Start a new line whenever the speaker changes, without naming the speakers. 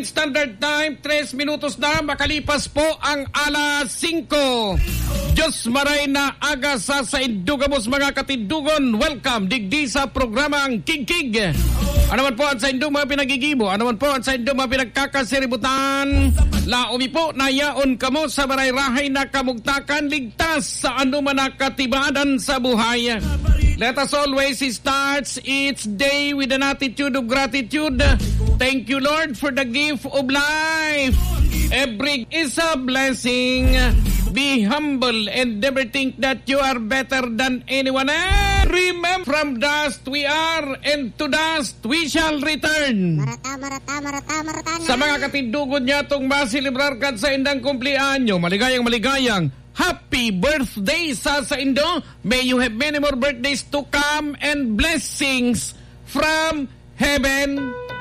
Philippine Standard Time, 3 minutos na makalipas po ang alas 5. Diyos maray na aga sa indugamos mga katindugon. Welcome digdi sa programang Kig-Kig. Ano man po ang sa indong mga pinagigibo, ano man po ang sa indong mga pinagkakasiributan. Laumi po na yaon kamo sa marayrahay na kamugtakan, ligtas sa anuman na katibadan sa buhay. Let us always start each day with an attitude of gratitude. Thank you, Lord, for the gift of life. Every is a blessing. Be humble and never think that you are better than anyone else. Remember, from dust we are, and to dust we shall return.
Marata.
Sa mga katindugon niya itong masilibrar ka sa indang kumplianyo, maligayang happy birthday sa indo. May you have many more birthdays to come and blessings from heaven